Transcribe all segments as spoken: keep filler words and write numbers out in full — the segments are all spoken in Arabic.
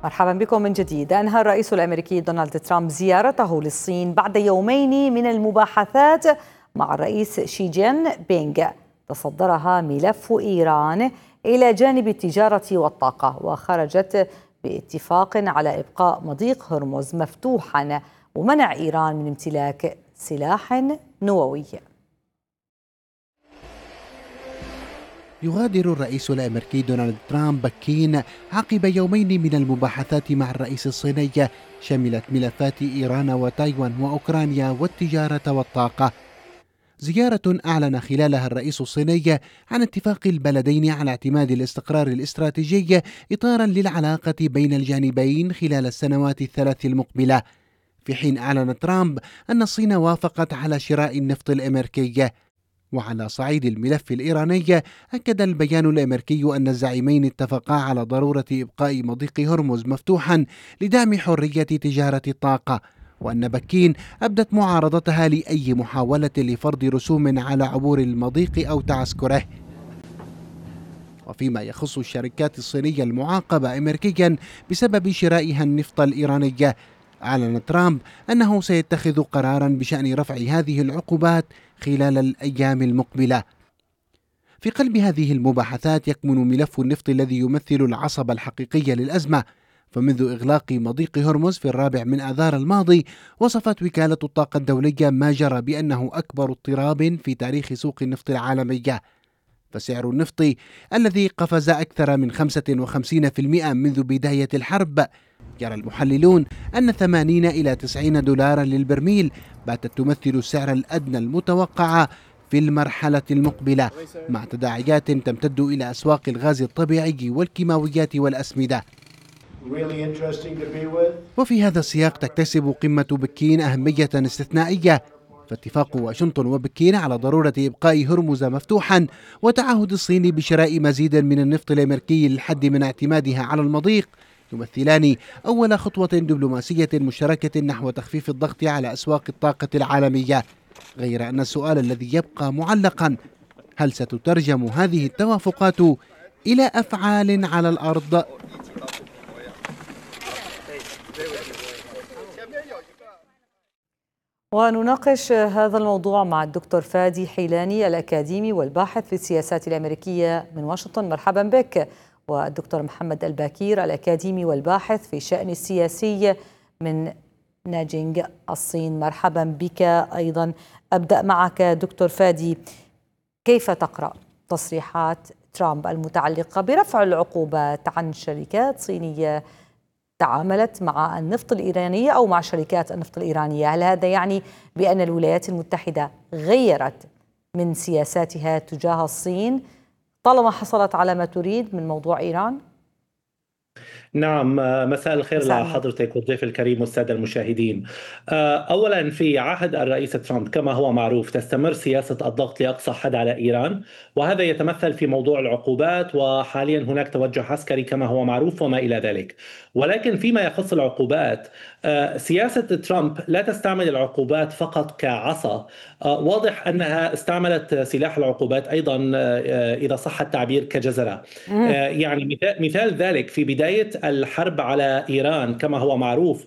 مرحبا بكم من جديد. أنهى الرئيس الأمريكي دونالد ترامب زيارته للصين بعد يومين من المباحثات مع الرئيس شي جين بينغ تصدرها ملف إيران إلى جانب التجارة والطاقة، وخرجت باتفاق على إبقاء مضيق هرمز مفتوحا ومنع إيران من امتلاك سلاح نووي. يغادر الرئيس الأمريكي دونالد ترامب بكين عقب يومين من المباحثات مع الرئيس الصيني شملت ملفات إيران وتايوان وأوكرانيا والتجارة والطاقة. زيارة أعلن خلالها الرئيس الصيني عن اتفاق البلدين على اعتماد الاستقرار الاستراتيجي إطارا للعلاقة بين الجانبين خلال السنوات الثلاث المقبلة، في حين أعلن ترامب أن الصين وافقت على شراء النفط الأمريكي. وعلى صعيد الملف الإيراني، أكد البيان الأمريكي أن الزعيمين اتفقا على ضرورة إبقاء مضيق هرمز مفتوحا لدعم حرية تجارة الطاقة، وأن بكين أبدت معارضتها لأي محاولة لفرض رسوم على عبور المضيق أو تعسكره. وفيما يخص الشركات الصينية المعاقبة أمريكيا بسبب شرائها النفط الإيراني، أعلن ترامب أنه سيتخذ قراراً بشأن رفع هذه العقوبات خلال الأيام المقبلة. في قلب هذه المباحثات يكمن ملف النفط الذي يمثل العصب الحقيقي للأزمة، فمنذ إغلاق مضيق هرمز في الرابع من آذار الماضي، وصفت وكالة الطاقة الدولية ما جرى بأنه أكبر اضطراب في تاريخ سوق النفط العالمية. فسعر النفط الذي قفز أكثر من خمسة وخمسين بالمئة منذ بداية الحرب، يرى المحللون أن ثمانين إلى تسعين دولارا للبرميل باتت تمثل السعر الأدنى المتوقع في المرحلة المقبلة، مع تداعيات تمتد إلى أسواق الغاز الطبيعي والكيماويات والأسمدة. وفي هذا السياق تكتسب قمة بكين أهمية استثنائية، فاتفاق واشنطن وبكين على ضرورة إبقاء هرمز مفتوحا وتعهد الصين بشراء مزيد من النفط الأمريكي للحد من اعتمادها على المضيق يمثلان أول خطوة دبلوماسية مشتركة نحو تخفيف الضغط على أسواق الطاقة العالمية، غير أن السؤال الذي يبقى معلقا: هل ستترجم هذه التوافقات إلى أفعال على الأرض؟ ونناقش هذا الموضوع مع الدكتور فادي حيلاني الأكاديمي والباحث في السياسات الأمريكية من واشنطن. مرحبا بك. والدكتور محمد الباكير الأكاديمي والباحث في الشأن السياسي من نانجينغ الصين. مرحبا بك أيضا. أبدأ معك دكتور فادي، كيف تقرأ تصريحات ترامب المتعلقة برفع العقوبات عن شركات صينية تعاملت مع النفط الإيراني أو مع شركات النفط الإيرانية؟ هل هذا يعني بأن الولايات المتحدة غيرت من سياساتها تجاه الصين طالما حصلت على ما تريد من موضوع إيران؟ نعم، مساء الخير لحضرتك والضيف الكريم والسادة المشاهدين. أولا، في عهد الرئيس ترامب كما هو معروف تستمر سياسة الضغط لأقصى حد على إيران، وهذا يتمثل في موضوع العقوبات، وحاليا هناك توجه عسكري كما هو معروف وما إلى ذلك. ولكن فيما يخص العقوبات، سياسة ترامب لا تستعمل العقوبات فقط كعصا، واضح أنها استعملت سلاح العقوبات أيضا إذا صح التعبير كجزرة. يعني مثال ذلك في بداية الحرب على إيران كما هو معروف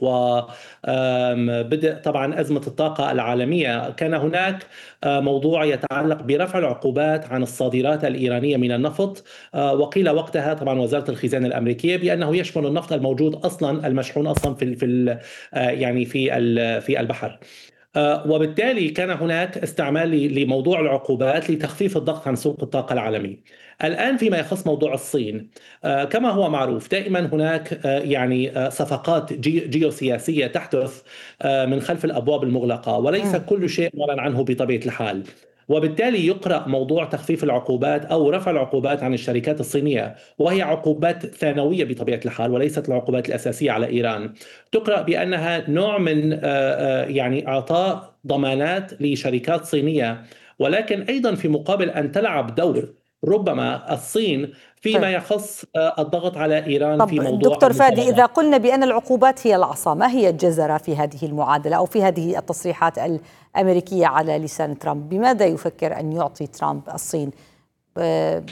وبدء طبعا أزمة الطاقة العالمية، كان هناك موضوع يتعلق برفع العقوبات عن الصادرات الإيرانية من النفط، وقيل وقتها طبعا وزارة الخزانة الأمريكية بأنه يشمل النفط الموجود أصلا المشحون أصلا في في يعني في في البحر. وبالتالي كان هناك استعمال لموضوع العقوبات لتخفيف الضغط عن سوق الطاقة العالمي. الآن فيما يخص موضوع الصين، كما هو معروف دائما هناك يعني صفقات جيوسياسية تحدث من خلف الأبواب المغلقة، وليس كل شيء معلن عنه بطبيعة الحال. وبالتالي يقرأ موضوع تخفيف العقوبات أو رفع العقوبات عن الشركات الصينية، وهي عقوبات ثانوية بطبيعة الحال وليست العقوبات الأساسية على إيران، تقرأ بأنها نوع من يعني إعطاء ضمانات لشركات صينية، ولكن أيضا في مقابل أن تلعب دور ربما الصين فيما يخص الضغط على إيران. طب في موضوع دكتور فادي، إذا قلنا بأن العقوبات هي العصا، ما هي الجزرة في هذه المعادلة أو في هذه التصريحات الأمريكية على لسان ترامب؟ بماذا يفكر أن يعطي ترامب الصين؟